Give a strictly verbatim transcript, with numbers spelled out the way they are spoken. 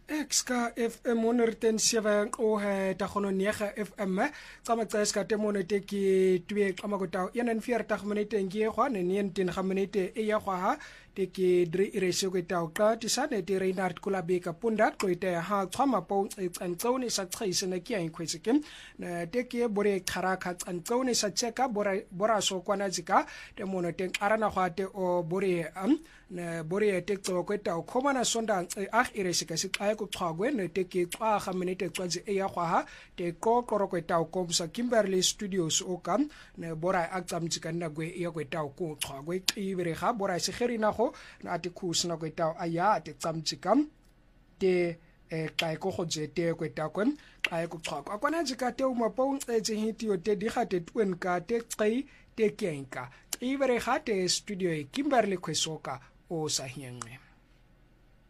Exka F M honderd zeven o he dagono negen F M tsama tsaeska temono te ki twe tsama go taw enen veertig minute ngie gwa ne negentien minute e ya gwa ha te ki drie ire se go taw ka tisane te Reinhard Kulabeka punda go ite ha tsama po tsantsauni sa tsaise ne ki a inkweseke ne te ki bore kharaka tsantsauni sa cheka bora bora so kwana zika temono te arana gwa te o bore am ne bore te tso go taw khomana sonda ag ire se ka se go tswagwe ne te ke tswa ga minute tswatsi e ya gwa ha te ko koroko taw komsa Kimberley Studios o kam ne bora a tsamtsika nna gwe e go taw ko tswagwe ibere ga bora se gerina go na ati khusna go taw aya te tsamtsika te e ka go go jete go taw kon ka go tswagwa akwana jika te uma pong etse hitio te di ga te twen ka te tsai te kenka ibere ga te studio e Kimberley kwesoka o sa hiengwe.